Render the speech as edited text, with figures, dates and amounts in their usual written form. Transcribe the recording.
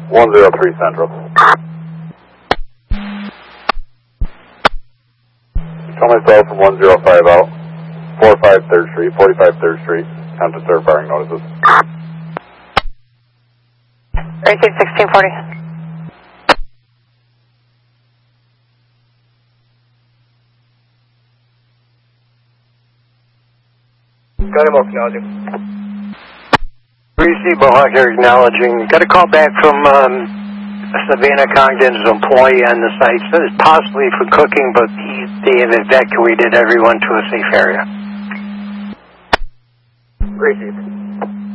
103 Central. Tell myself from 105 out. 45 3rd Street, 45 3rd Street. Time to serve firing notices. Racing 1640. Got him acknowledging. Greasy Mohawk here acknowledging. Got a call back from Savannah Congdon's employee on the site. Said it's possibly for cooking, but they have evacuated everyone to a safe area. Greasy.